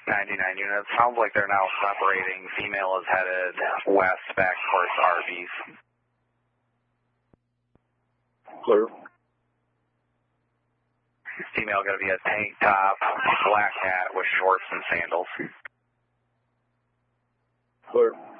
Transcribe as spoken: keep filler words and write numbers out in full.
ninety-nine units. Sounds like they're now separating. Female is headed west back towards Arby's. Clear. Female going to be a tank top, black hat with shorts and sandals. Clear.